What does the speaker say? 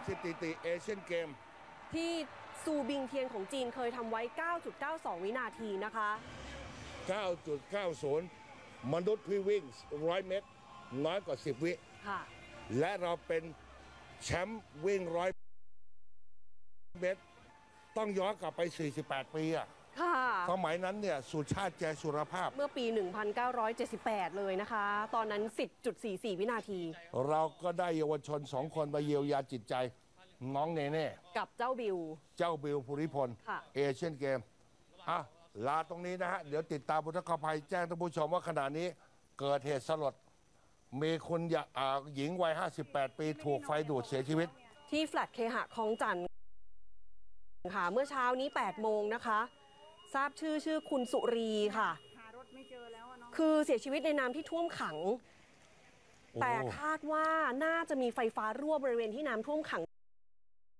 สถิติเอเชียนเกมที่ซูบิงเทียนของจีนเคยทำไว้ 9.92 วินาทีนะคะ 9.90 มนุษย์ที่วิ่ง 100 เมตรน้อยกว่า 10 วิและเราเป็นแชมป์วิ่ง 100 เมตรต้องย้อนกลับไป 48 ปีอะสมัยนั้นเนี่ยสุชาติแจสุรภาพเมื่อปี 1978 เลยนะคะ ตอนนั้น 10.44 วินาทีเราก็ได้เยาวชน2 คนมาเยียวยาจิตใจน้องเนเน่กับเจ้าบิวภูริพลเอเชียนเกมลาตรงนี้นะฮะเดี๋ยวติดตามบุทธภัยแจ้งท่านผู้ชมว่าขณะนี้เกิดเหตุสลดมีคนหญิงวัย 58 ปีถูกไฟดูดเสียชีวิตที่แฟลตเคหะคลองจันทร์ค่ะเมื่อเช้านี้ 8 โมงนะคะทราบชื่อคุณสุรีค่ะคือเสียชีวิตในน้ำที่ท่วมขังแต่คาดว่าน่าจะมีไฟฟ้ารั่วบริเวณที่น้ำท่วมขัง